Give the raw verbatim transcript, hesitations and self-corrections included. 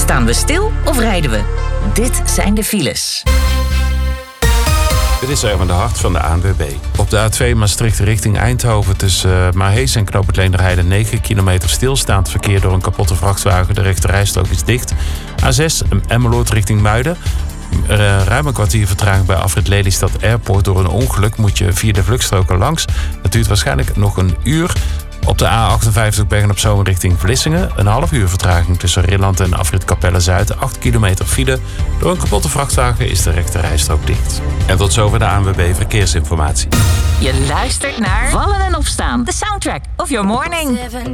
Staan we stil of rijden we? Dit zijn de files. Dit is Erwin de Hart van de A N W B. Op de A twee Maastricht richting Eindhoven tussen uh, Maarhees en Knoop het Leenderheide negen kilometer stilstaand verkeer door een kapotte vrachtwagen. De rechterrijstrook is dicht. A zes Emmeloord richting Muiden. Uh, ruim een kwartier vertraging bij afrit Lelystad Airport. Door een ongeluk moet je via de vluchtstroken langs. Dat duurt waarschijnlijk nog een uur. Op de A achtenvijftig Bergen-op-Zoom richting Vlissingen. Een half uur vertraging tussen Rilland en afrit Capelle-Zuid. acht kilometer file. Door een kapotte vrachtwagen is de rechterrijstrook dicht. En tot zover de A N W B Verkeersinformatie. Je luistert naar Vallen en Opstaan. De soundtrack of your morning.